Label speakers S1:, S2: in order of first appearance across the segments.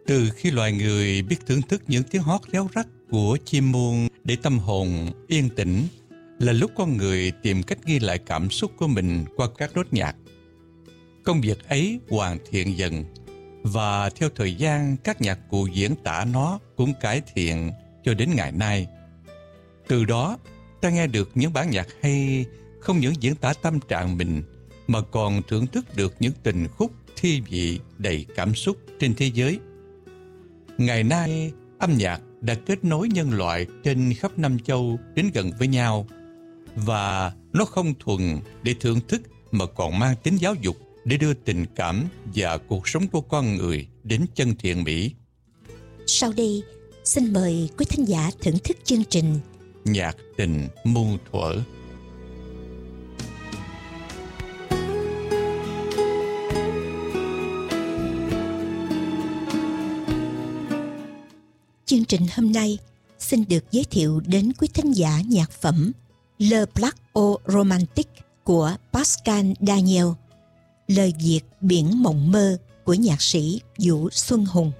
S1: Từ khi loài người biết thưởng thức những tiếng hót réo rắt của chim muông để tâm hồn yên tĩnh, là lúc con người tìm cách ghi lại cảm xúc của mình qua các nốt nhạc. Công việc ấy hoàn thiện dần, và theo thời gian các nhạc cụ diễn tả nó cũng cải thiện cho đến ngày nay. Từ đó, ta nghe được những bản nhạc hay không những diễn tả tâm trạng mình, mà còn thưởng thức được những tình khúc thi vị đầy cảm xúc trên thế giới. Ngày nay, âm nhạc đã kết nối nhân loại trên khắp năm châu đến gần với nhau, và nó không thuần để thưởng thức mà còn mang tính giáo dục để đưa tình cảm và cuộc sống của con người đến chân thiện mỹ.
S2: Sau đây, xin mời quý thính giả thưởng thức chương trình
S1: Nhạc tình muôn thuở.
S2: Chương trình hôm nay xin được giới thiệu đến quý thính giả nhạc phẩm Le Black au Romantique của Pascal Daniel, lời Việt Biển Mộng Mơ của nhạc sĩ Vũ Xuân Hùng.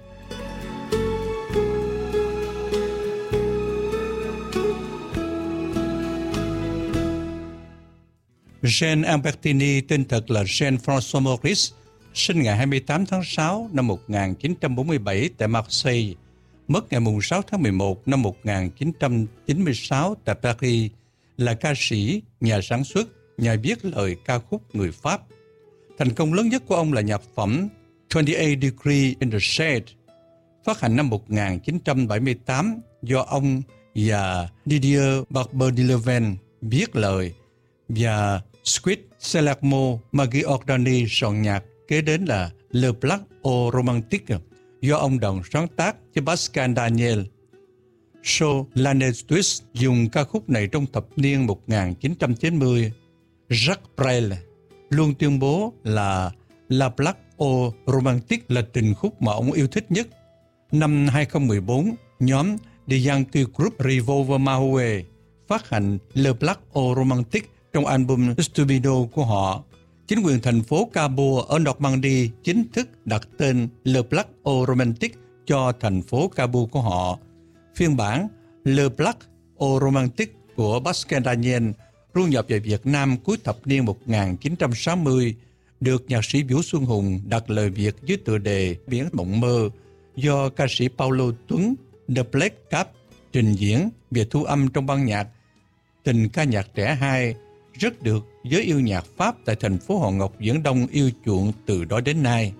S1: Jean Albertini, tên thật là Jean-François Maurice, sinh ngày 28 tháng 6 năm 1947 tại Marseille, mất ngày 6 tháng 11 năm 1996 tại Paris, là ca sĩ, nhà sản xuất, nhà viết lời ca khúc người Pháp. Thành công lớn nhất của ông là nhạc phẩm 28 Degrees in the Shade, phát hành năm 1978 do ông và Didier Barbedileven viết lời, và Squid Salermo Maggiordani soạn nhạc, kế đến là Le Black au Romantique do ông đồng sáng tác cho Pascal Daniel. Solange Twist dùng ca khúc này trong thập niên 1990. Jacques Brel luôn tuyên bố là La Black au Romantique là tình khúc mà ông yêu thích nhất. Năm 2014, nhóm The Yankee Group Revolver Mahoué phát hành Le Black au Romantique trong album Stupido của họ. Chính quyền thành phố Cabourg ở Normandy chính thức đặt tên Le Black au Romantique cho thành phố Cabourg của họ. Phiên bản Le Black au Romantique của Pascal Daniel du nhập về Việt Nam cuối thập niên 1960, được nhạc sĩ Vũ Xuân Hùng đặt lời Việt dưới tựa đề Biển Mộng Mơ, do ca sĩ Paulo Tuấn The Black Cap trình diễn về thu âm trong ban nhạc Tình ca nhạc trẻ 2, rất được giới yêu nhạc Pháp tại thành phố Hòn Ngọc Viễn Đông yêu chuộng từ đó đến nay.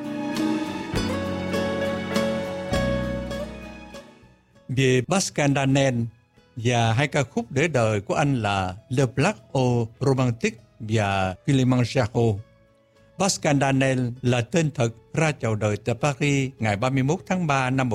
S1: Về Pascal Daniel và hai ca khúc để đời của anh là Le Black au Romantique và Kilimanjaro. Pascal Daniel là tên thật, ra chào đời tại Paris ngày 31 tháng 3 năm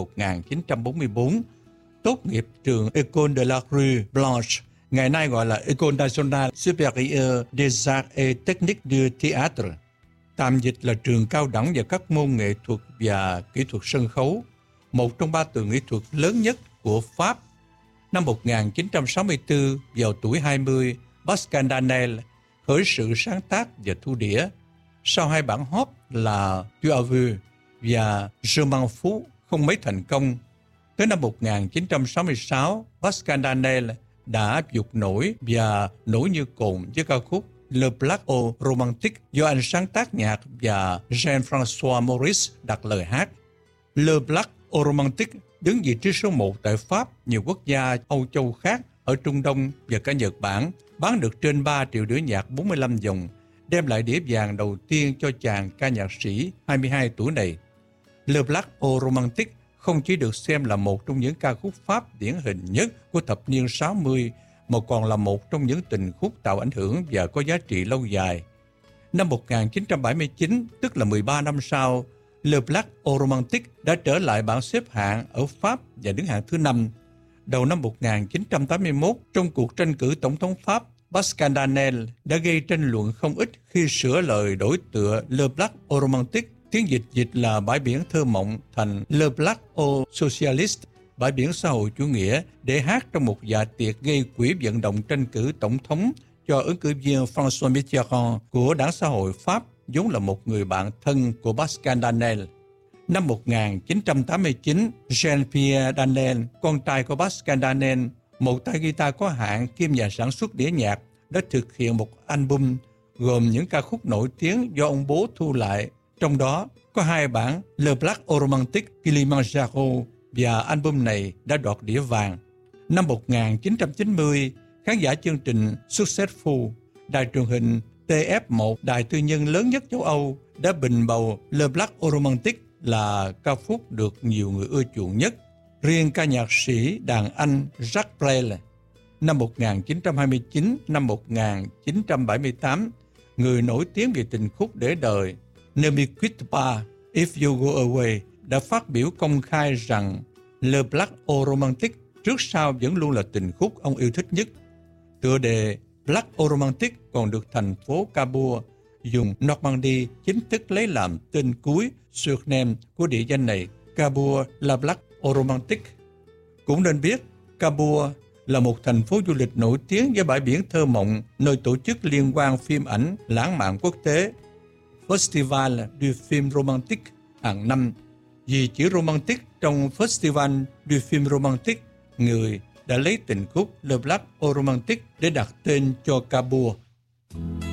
S1: 1944, tốt nghiệp trường École de la Rue Blanche, ngày nay gọi là École Nationale Supérieure des Arts et Techniques du Théâtre, tạm dịch là trường cao đẳng về các môn nghệ thuật và kỹ thuật sân khấu, một trong ba trường nghệ thuật lớn nhất của Pháp. Năm 1964, vào tuổi 20, Pascal Daniel khởi sự sáng tác và thu đĩa. Sau hai bản hot là Tu as vu và Je m'en fous không mấy thành công. Tới năm 1966, Pascal Daniel đã vụt nổi và nổi như cồn với ca khúc Le Black au Romantique do anh sáng tác nhạc và Jean-François Maurice đặt lời hát. Le Black au Romantique đứng vị trí số 1 tại Pháp, nhiều quốc gia Âu Châu khác ở Trung Đông và cả Nhật Bản, bán được trên 3 triệu đĩa nhạc 45 dòng, đem lại đĩa vàng đầu tiên cho chàng ca nhạc sĩ 22 tuổi này. Le Black au Romantique không chỉ được xem là một trong những ca khúc Pháp điển hình nhất của thập niên 60, mà còn là một trong những tình khúc tạo ảnh hưởng và có giá trị lâu dài. Năm 1979, tức là 13 năm sau, Le Black au Romantique đã trở lại bảng xếp hạng ở Pháp và đứng hạng thứ 5. Đầu năm 1981, trong cuộc tranh cử tổng thống Pháp, Pascal Daniel đã gây tranh luận không ít khi sửa lời đổi tựa Le Black au Romantique, tiếng dịch là bãi biển thơ mộng, thành Le Black au Socialiste, bãi biển xã hội chủ nghĩa, để hát trong một dạ tiệc gây quỹ vận động tranh cử tổng thống cho ứng cử viên François Mitterrand của Đảng Xã hội Pháp, vốn là một người bạn thân của Pascal Daniel. Năm 1989, Jean-Pierre Daniel, con trai của Pascal Daniel, một tay guitar có hạn kiêm nhà sản xuất đĩa nhạc, đã thực hiện một album gồm những ca khúc nổi tiếng do ông bố thu lại. Trong đó có 2 bản Le Black au Romantique, Kilimanjaro, và album này đã đoạt đĩa vàng. Năm 1990, khán giả chương trình Successful, đài truyền hình TF1, đài tư nhân lớn nhất châu Âu, đã bình bầu Le Black au Romantique là ca khúc được nhiều người ưa chuộng nhất. Riêng ca nhạc sĩ đàn Anh Jacques Brel, năm 1929, năm 1978, người nổi tiếng về tình khúc để đời Ne me quitte pas, If You Go Away, đã phát biểu công khai rằng Le Black au Romantique trước sau vẫn luôn là tình khúc ông yêu thích nhất. Tựa đề Black au Romantique còn được thành phố Cabourg dùng Normandy chính thức lấy làm tên cuối surname của địa danh này, Cabourg La Black au Romantique. Cũng nên biết, Cabourg là một thành phố du lịch nổi tiếng với bãi biển thơ mộng, nơi tổ chức liên hoan phim ảnh lãng mạn quốc tế Festival du Film Romantique hàng năm. Vì chữ romantic trong Festival du Film Romantique, người đã lấy tình khúc Le Black au Romantique để đặt tên cho Cabourg.